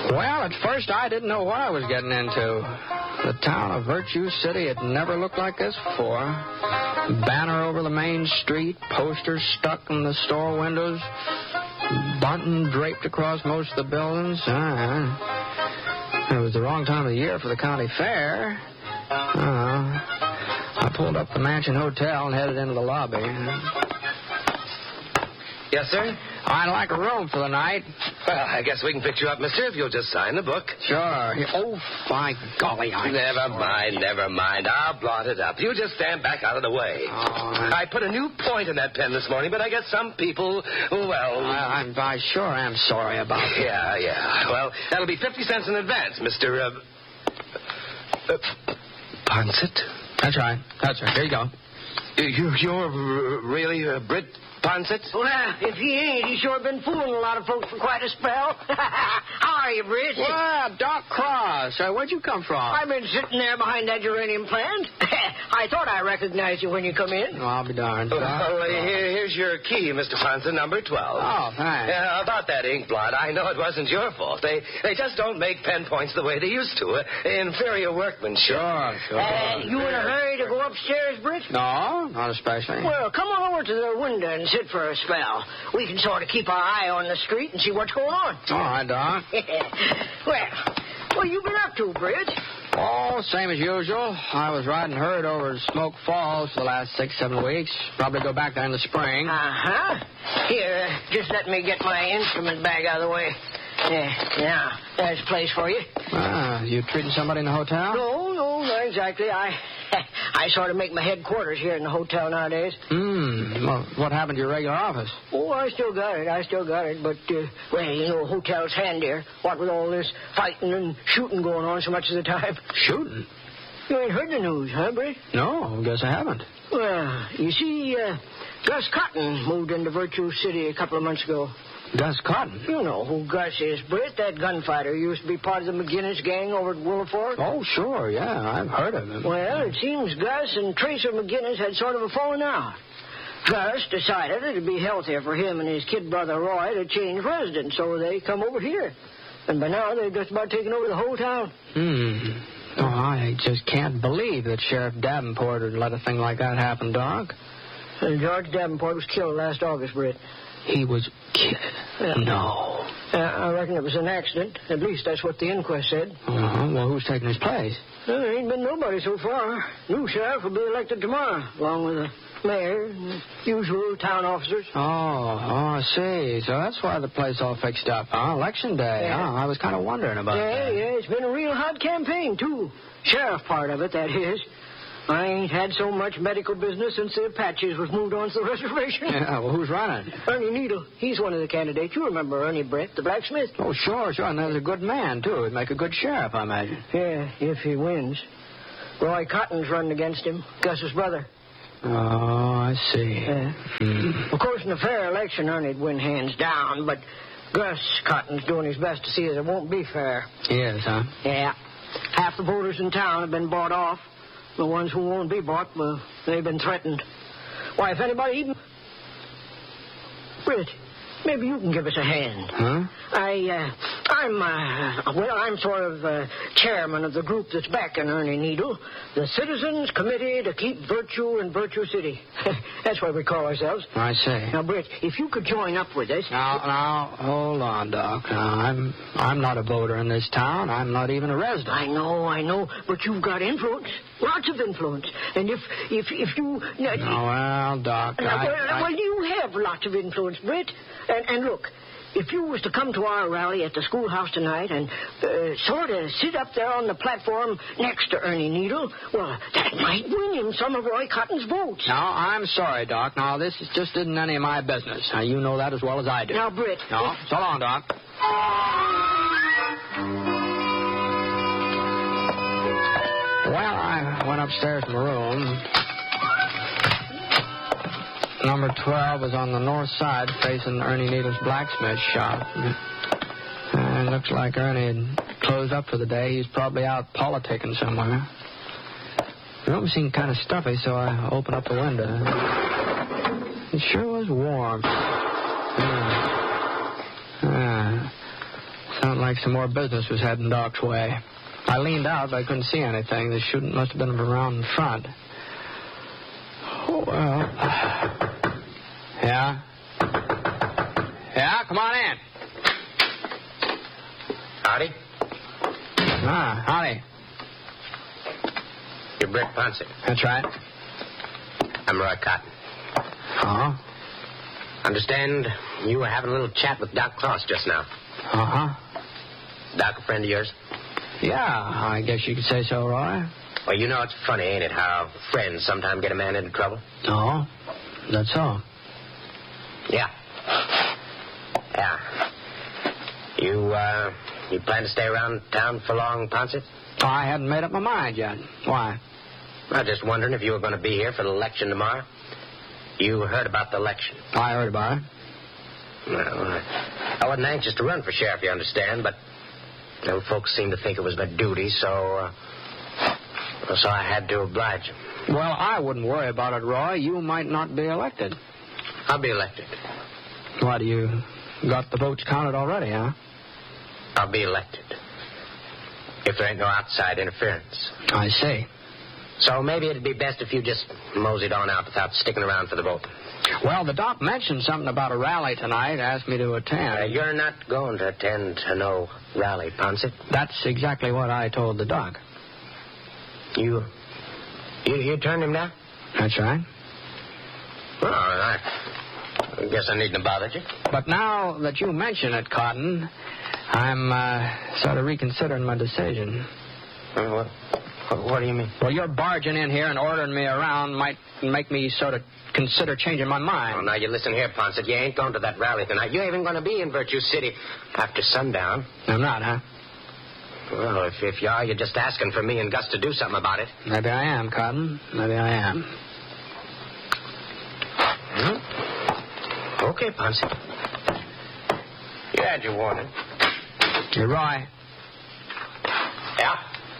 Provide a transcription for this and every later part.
Well, at first I didn't know what I was getting into. The town of Virtue City had never looked like this before. Banner over the main street, posters stuck in the store windows, bunting draped across most of the buildings. It was the wrong time of the year for the county fair. I pulled up the Mansion Hotel and headed into the lobby. Yes, sir? I'd like a room for the night. Well, I guess we can fix you up, mister, if you'll just sign the book. Sure. Oh, by golly, Never mind. I'll blot it up. You just stand back out of the way. I put a new point in that pen this morning, but I guess some people, well... I sure am sorry about it. Yeah. Well, that'll be 50 cents in advance, Mr. Ponset? That's right. Here you go. You're really Britt Ponset? Well, if he ain't, he's sure been fooling a lot of folks for quite a spell. How are you, Britt? Well, Doc Cross. Where'd you come from? I've been sitting there behind that geranium plant. I thought I recognized you when you come in. Oh, I'll be darned. Well, here's your key, Mr. Ponset, number 12. Oh, thanks. Yeah, about that ink blot, I know it wasn't your fault. They just don't make pen points the way they used to. Inferior workmanship. Sure. You in a hurry to go upstairs, Britt? No, not especially. Well, come on over to the window and sit for a spell. We can sort of keep our eye on the street and see what's going on. All right, Doc. Well, you been up to, Britt? Oh, same as usual. I was riding herd over to Smoke Falls for the last 6-7 weeks. Probably go back there in the spring. Uh-huh. Here, just let me get my instrument bag out of the way. Now, there's a place for you. You treating somebody in the hotel? No, not exactly. I sort of make my headquarters here in the hotel nowadays. Well, what happened to your regular office? Oh, I still got it. But, hotel's handier. What with all this fighting and shooting going on so much of the time. Shooting? You ain't heard the news, huh, Britt? No, guess I haven't. Well, you see, Gus Cotton moved into Virtue City a couple of months ago. Gus Cotton? You know who Gus is, Britt, that gunfighter who used to be part of the McGinnis gang over at Willow Fork. Oh, sure, yeah, I've heard of him. Well, it seems Gus and Tracer McGinnis had sort of a falling out. Gus decided it'd be healthier for him and his kid brother Roy to change residence, so they come over here. And by now, they've just about taken over the whole town. Oh, I just can't believe that Sheriff Davenport would let a thing like that happen, Doc. George Davenport was killed last August, Britt. He was killed? No. I reckon it was an accident. At least that's what the inquest said. Well, who's taking his place? Well, there ain't been nobody so far. New sheriff will be elected tomorrow, along with the mayor and the usual town officers. Oh, I see. So that's why the place all fixed up, huh? Election day, Yeah. huh? I was kind of wondering about that. Yeah, it's been a real hot campaign, too. Sheriff part of it, that is. I ain't had so much medical business since the Apaches was moved on to the reservation. Yeah, well, who's running? Ernie Needle. He's one of the candidates. You remember Ernie, Brett, the blacksmith? Oh, sure. And there's a good man, too. He'd make a good sheriff, I imagine. Yeah, if he wins. Roy Cotton's running against him, Gus's brother. Oh, I see. Yeah. Of course, in a fair election, Ernie'd win hands down, but Gus Cotton's doing his best to see that it won't be fair. He is, huh? Yeah. Half the voters in town have been bought off. The ones who won't be bought, well, they've been threatened. Why, if anybody even... Britt, maybe you can give us a hand. Huh? I'm sort of chairman of the group that's backing Ernie Needle, the Citizens Committee to Keep Virtue in Virtue City. That's what we call ourselves. I see. Now, Britt, if you could join up with us... Now, hold on, Doc. Now, I'm not a voter in this town. I'm not even a resident. I know, but you've got influence. Lots of influence. And if you... Well, Doc, Well, you have lots of influence, Britt. And look, if you was to come to our rally at the schoolhouse tonight and sort of sit up there on the platform next to Ernie Needle, well, that might win him some of Roy Cotton's votes. Now, I'm sorry, Doc. Now, this just isn't any of my business. Now, you know that as well as I do. Now, Britt... No, so long, Doc. Well, I went upstairs to my room. Number 12 was on the north side facing Ernie Needle's blacksmith shop. And it looks like Ernie had closed up for the day. He's probably out politicking somewhere. The room seemed kind of stuffy, so I opened up the window. It sure was warm. Sounded like some more business was heading Doc's way. I leaned out, but I couldn't see anything. The shooting must have been around in front. Oh, well. Yeah? Yeah, come on in. Howdy. Howdy. You're Britt Ponce. That's right. I'm Roy Cotton. Oh? Understand you were having a little chat with Doc Cross just now. Uh-huh. Doc a friend of yours? Yeah, I guess you could say so, Roy. Well, you know it's funny, ain't it, how friends sometimes get a man into trouble? Oh? That's so? Yeah. Yeah. You plan to stay around town for long, Ponce? I hadn't made up my mind yet. Why? I was just wondering if you were going to be here for the election tomorrow. You heard about the election? I heard about it. Well, I wasn't anxious to run for sheriff, you understand, but folks seemed to think it was my duty, so I had to oblige them. Well, I wouldn't worry about it, Roy. You might not be elected. I'll be elected. What, you got the votes counted already, huh? I'll be elected. If there ain't no outside interference. I see. So maybe it'd be best if you just moseyed on out without sticking around for the vote. Well, the doc mentioned something about a rally tonight, asked me to attend. You're not going to attend to no rally, Ponce. That's exactly what I told the doc. You turned him down? That's right. Well, I guess I needn't have bothered you. But now that you mention it, Cotton, I'm sort of reconsidering my decision. What do you mean? Well, your barging in here and ordering me around might make me sort of consider changing my mind. Oh, now, you listen here, Ponce. You ain't going to that rally tonight. You ain't even going to be in Virtue City after sundown. I'm not, huh? Well, if you are, you're just asking for me and Gus to do something about it. Maybe I am, Cotton. Maybe I am. Okay, Ponce. You had your warning. You're right. Yeah?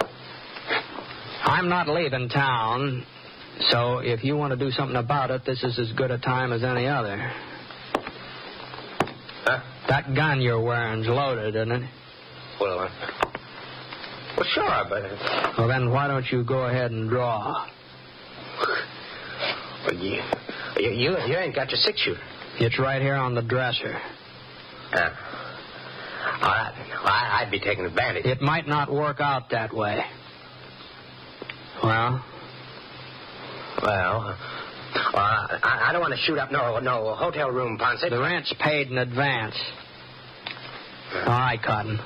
I'm not leaving town, so if you want to do something about it, this is as good a time as any other. Huh? That gun you're wearing's loaded, isn't it? Well, sure, but... Well, then why don't you go ahead and draw? Well, you ain't got your six-shooter. It's right here on the dresser. All right. Well, I'd be taking advantage. It might not work out that way. Well, I don't want to shoot up no hotel room, Ponce. The rent's paid in advance. All right, Cotton.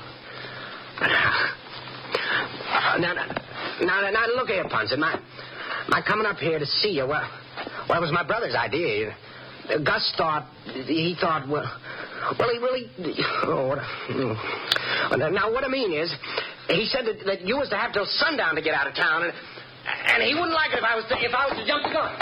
Now, look here, Ponce. My coming up here to see you, well, it was my brother's idea. Gus thought, he thought, now, what I mean is, he said that you was to have till sundown to get out of town, and he wouldn't like it if I was to jump the gun.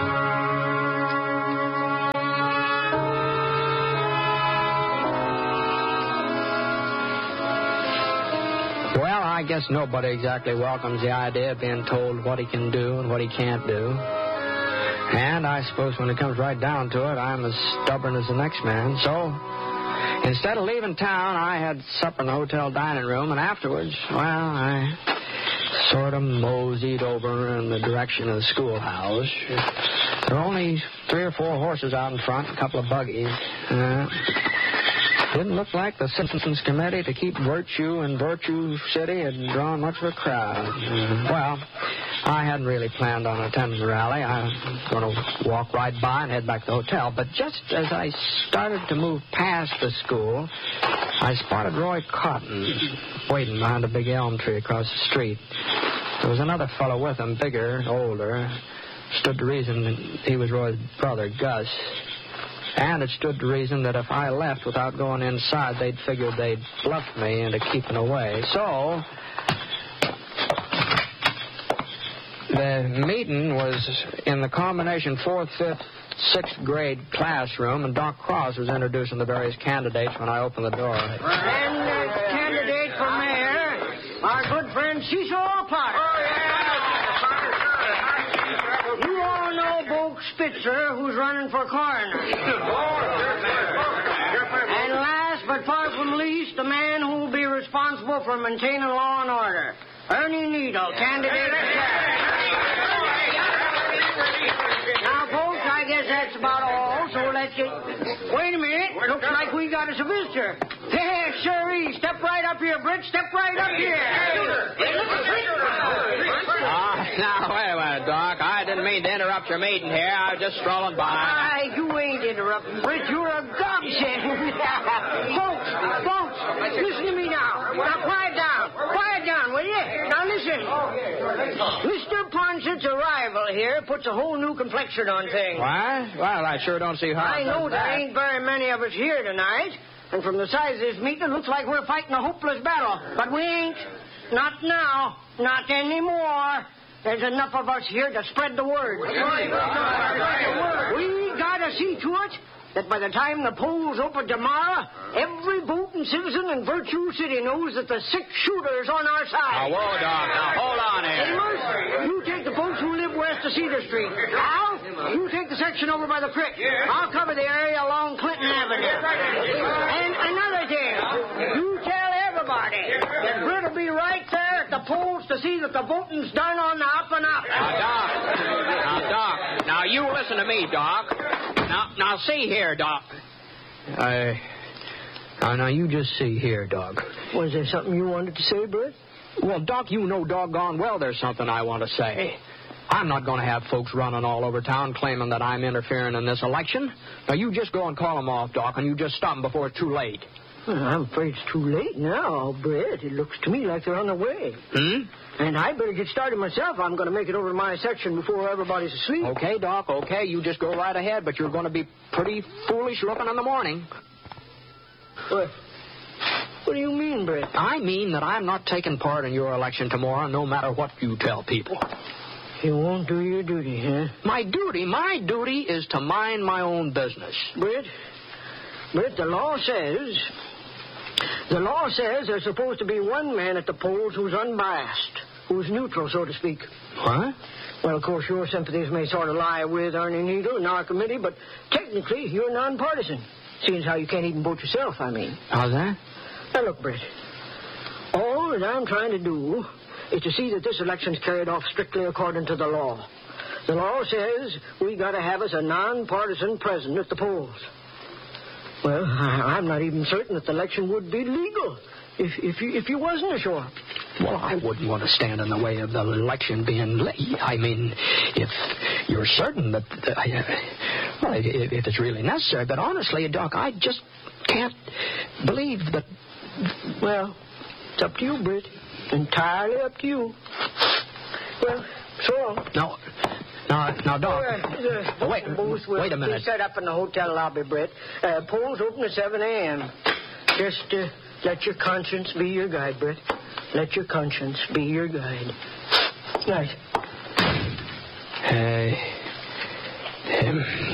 Well, I guess nobody exactly welcomes the idea of being told what he can do and what he can't do. And I suppose when it comes right down to it, I'm as stubborn as the next man. So, instead of leaving town, I had supper in the hotel dining room, and afterwards, well, I sort of moseyed over in the direction of the schoolhouse. There were only 3 or 4 horses out in front, a couple of buggies. Didn't look like the Citizens Committee to keep virtue in Virtue City had drawn much of a crowd. Well, I hadn't really planned on attending the rally. I was going to walk right by and head back to the hotel. But just as I started to move past the school, I spotted Roy Cotton waiting behind a big elm tree across the street. There was another fellow with him, bigger, older. Stood to reason that he was Roy's brother, Gus. And it stood to reason that if I left without going inside, they'd figured they'd bluff me into keeping away. So, the meeting was in the combination 4th, 5th, 6th grade classroom, and Doc Cross was introducing the various candidates when I opened the door. And candidate for mayor, our good friend Cecil Potter. Oh, yeah. You all know Bo Spitzer, who's running for coroner. And last but far from least, the man who will be responsible for maintaining law and order. Ernie Needle, candidate. Now, folks, I guess that's about all, so let's get... Wait a minute. Looks like we got us a visitor. Hey, sirree. Step right up here, Britt. Step right up here. Now, wait a minute, Doc. I didn't mean to interrupt your meeting here. I was just strolling by. Why, you ain't interrupting, Britt. You're a godsend. Folks, listen to me now. Now, quiet down. Quiet down, will you? Now, listen. Mr. Poncett's arrival here puts a whole new complexion on things. What? Well, I sure don't see how... I know there ain't very many of us here tonight, and from the size of this meeting, it looks like we're fighting a hopeless battle. But we ain't. Not now. Not anymore. There's enough of us here to spread the word. We gotta see to it that by the time the polls open tomorrow, every voting citizen in Virtue City knows that the 6 shooters on our side. Now, whoa, Doc. Now, hold on here. Amos, you take the folks who live west of Cedar Street. Al, you take the section over by the creek. I'll cover the area along Clinton Avenue. And another thing, you tell everybody that Britt will be right there at the polls to see that the voting's done on the up and up. Now, Doc. Now, you listen to me, Doc. Now, see here, Doc. Now, you just see here, Doc. Was there something you wanted to say, Britt? Well, Doc, you know doggone well there's something I want to say. I'm not going to have folks running all over town claiming that I'm interfering in this election. Now, you just go and call them off, Doc, and you just stop them before it's too late. Well, I'm afraid it's too late now, Britt. It looks to me like they're on the way. And I better get started myself. I'm going to make it over to my section before everybody's asleep. Okay, Doc, okay. You just go right ahead, but you're going to be pretty foolish looking in the morning. What do you mean, Britt? I mean that I'm not taking part in your election tomorrow, no matter what you tell people. You won't do your duty, huh? My duty is to mind my own business. Britt, the law says there's supposed to be one man at the polls who's unbiased, who's neutral, so to speak. What? Well, of course, your sympathies may sort of lie with Ernie Needle and our committee, but technically, you're nonpartisan. Seeing as how you can't even vote yourself, I mean. How's that? Now, look, Britt, all that I'm trying to do is to see that this election's carried off strictly according to the law. The law says we got to have us a nonpartisan president at the polls. Well, I'm not even certain that the election would be legal if you wasn't sure. Well, I wouldn't want to stand in the way of the election being I mean, if you're certain that... if it's really necessary. But honestly, Doc, I just can't believe that... Well, it's up to you, Britt. Entirely up to you. Well, so long. Now, Doc. Wait a minute. Be set up in the hotel lobby, Britt. Polls open at 7 a.m. Just let your conscience be your guide, Britt. Let your conscience be your guide. Night.